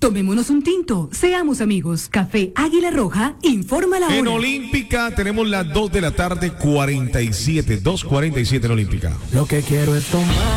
Tomémonos un tinto, seamos amigos. Café Águila Roja, informa la hora. En Olímpica tenemos las 2 de la tarde, 47, 2:47 en Olímpica. Lo que quiero es tomar.